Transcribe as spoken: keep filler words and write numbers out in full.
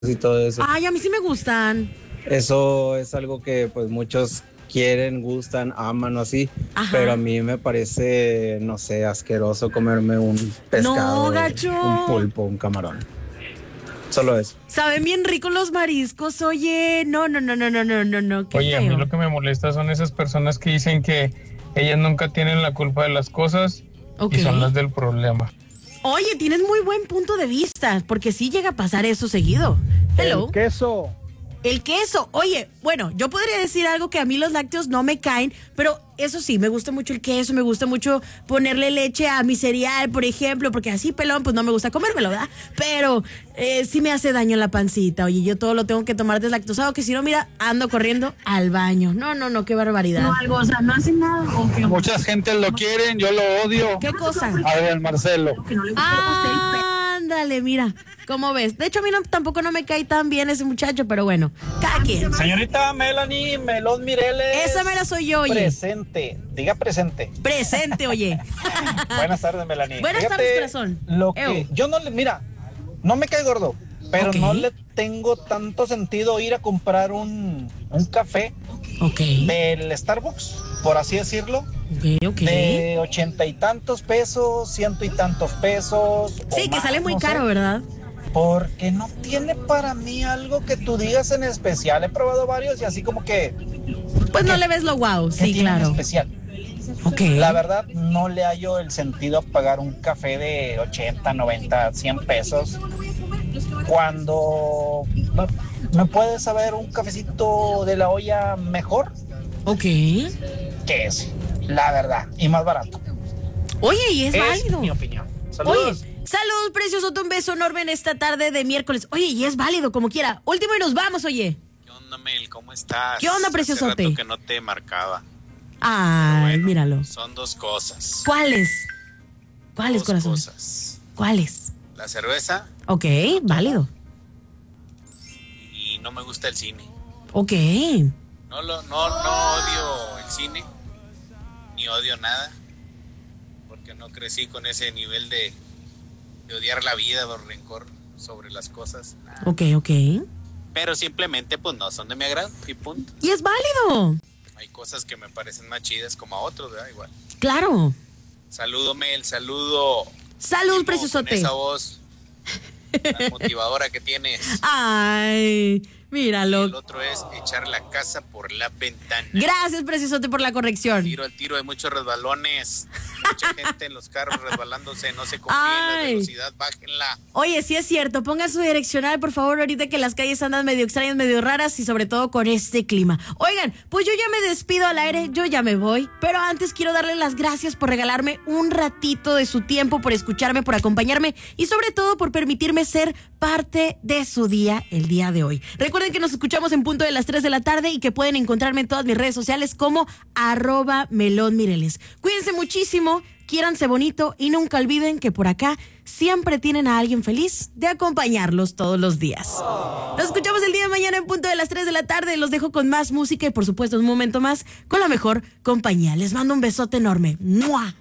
y todo eso. Ay, a mí sí me gustan. Eso es algo que pues muchos quieren, gustan, aman o así, Ajá. pero a mí me parece, no sé, asqueroso comerme un pescado, No, gacho. un pulpo, un camarón. Solo eso. Saben bien ricos los mariscos, oye. No, no, no, no, no, no, no, no. Qué Oye, a feo. mí lo que me molesta son esas personas que dicen que ellas nunca tienen la culpa de las cosas Ok. y son las del problema. Oye, tienes muy buen punto de vista, porque sí llega a pasar eso seguido. Hello. El queso. El queso. Oye, bueno, yo podría decir algo que a mí los lácteos no me caen, pero eso sí, me gusta mucho el queso, me gusta mucho ponerle leche a mi cereal, por ejemplo, porque así pelón, pues no me gusta comérmelo, ¿verdad? Pero eh, sí me hace daño en la pancita. Oye, yo todo lo tengo que tomar deslactosado, que si no, mira, ando corriendo al baño. No, no, no, qué barbaridad. No, algo, o sea, no hacen nada. O que, Mucha gente lo quieren, yo lo odio. ¿Qué cosa? Adrián Marcelo. que no le gusta el pastel. Ándale, mira, ¿cómo ves? De hecho, a mí no, tampoco no me cae tan bien ese muchacho, pero bueno, cada quien. Señorita Melanie Melón Mireles. Esa me la soy yo, oye. Presente, diga presente. Presente, oye. Buenas tardes, Melanie. Buenas Fíjate tardes, corazón. Lo que Ew. yo no le, mira, no me cae gordo, pero Ok. no le tengo tanto sentido ir a comprar un, un café Ok, del Starbucks, por así decirlo, ok, ok. de ochenta y tantos pesos, ciento y tantos pesos. Sí, o que más, sale muy no sé. caro, ¿verdad? Porque no tiene para mí algo que tú digas en especial. He probado varios y así como que, Pues no le ves lo guau, ¿qué sí, tiene en claro. especial? Ok. La verdad, no le hallo el sentido a pagar un café de ochenta, noventa, cien pesos cuando me, me puede saber un cafecito de la olla mejor Ok. que ese, la verdad, y más barato. Oye, y es, Es válido. mi opinión. Saludos. Oye, saludos, precioso, un beso enorme en esta tarde de miércoles. Oye, y es válido, como quiera. Último y nos vamos, oye. ¿Qué onda, Mel? ¿Cómo estás? ¿Qué onda, Hace preciosote? rato que no te marcaba. Ay, Bueno, míralo. Son dos cosas. ¿Cuáles? ¿Cuáles, Dos corazón? cosas. ¿Cuáles? La cerveza Ok, válido. y no me gusta el cine. Ok. No, lo, no, no odio el cine, ni odio nada, porque no crecí con ese nivel de, de odiar la vida o rencor sobre las cosas. Nada. Ok, ok. Pero simplemente pues no son de mi agrado y punto. Y es válido. Hay cosas que me parecen más chidas como a otros, ¿verdad? Igual. Claro. Saludo, Mel, saludo. Salud, Con preciosote. esa voz tan motivadora que tienes. Ay, míralo. El otro es echar la casa por la ventana. Gracias, preciosote, por la corrección. Tiro al tiro, hay muchos resbalones. Mucha gente en los carros resbalándose. No se confíen, la Ay. velocidad, bájenla. Oye, sí es cierto, pongan su direccional, por favor, ahorita que las calles andan medio extrañas, medio raras y sobre todo con este clima. Oigan, pues yo ya me despido al aire, yo ya me voy, pero antes quiero darles las gracias por regalarme un ratito de su tiempo, por escucharme, por acompañarme y sobre todo por permitirme ser parte de su día el día de hoy. Recuerden que nos escuchamos en punto de las tres de la tarde y que pueden encontrarme en todas mis redes sociales como arroba melón mireles. Cuídense muchísimo, quiéranse bonito y nunca olviden que por acá siempre tienen a alguien feliz de acompañarlos todos los días. Nos escuchamos el día de mañana en punto de las tres de la tarde. Los dejo con más música y por supuesto un momento más con la mejor compañía. Les mando un besote enorme. ¡Mua!